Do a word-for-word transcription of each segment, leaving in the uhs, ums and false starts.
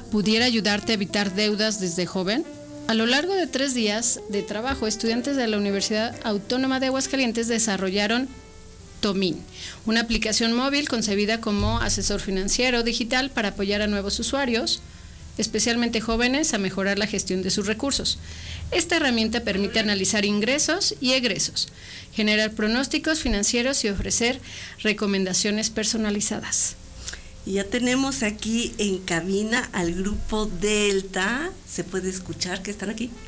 pudiera ayudarte a evitar deudas desde joven? A lo largo de tres días de trabajo, estudiantes de la Universidad Autónoma de Aguascalientes desarrollaron Tomín, una aplicación móvil concebida como asesor financiero digital para apoyar a nuevos usuarios, especialmente jóvenes, a mejorar la gestión de sus recursos. Esta herramienta permite analizar ingresos y egresos, generar pronósticos financieros y ofrecer recomendaciones personalizadas. Y ya tenemos aquí en cabina al grupo Delta. ¿Se puede escuchar que están aquí?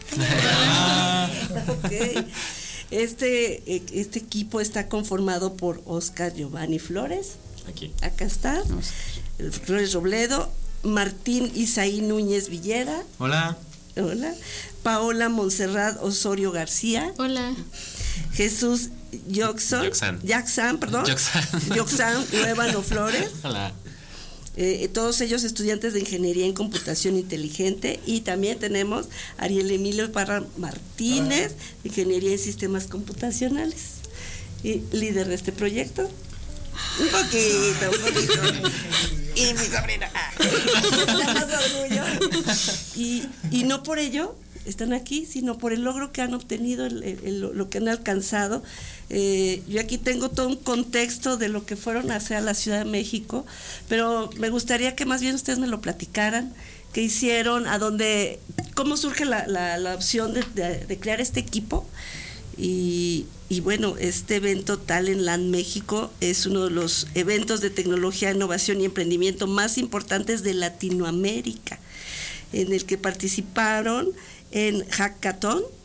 Okay. Este, este equipo está conformado por Oscar Giovanni Flores. Aquí. Acá está. Flores Robledo. Martín Isaí Núñez Villera. Hola. Hola. Paola Montserrat Osorio García. Hola. Jesús Yoxon. Yoxan. Yaxan, perdón. Yoxan. Yoxan Nuevano Flores. Hola. Eh, todos ellos estudiantes de Ingeniería en Computación Inteligente, y también tenemos a Ariel Emilio Parra Martínez, de Ingeniería en Sistemas Computacionales, y líder de este proyecto. Un poquito, un poquito. Y mi sobrina. y, y no por ello están aquí, sino por el logro que han obtenido, el, el, el, lo que han alcanzado. Eh, yo aquí tengo todo un contexto de lo que fueron a hacer a la Ciudad de México, pero me gustaría que más bien ustedes me lo platicaran, qué hicieron, a dónde, cómo surge la, la, la opción de, de, de crear este equipo. Y, y bueno, este evento Talentland México es uno de los eventos de tecnología, innovación y emprendimiento más importantes de Latinoamérica, en el que participaron en Hackathon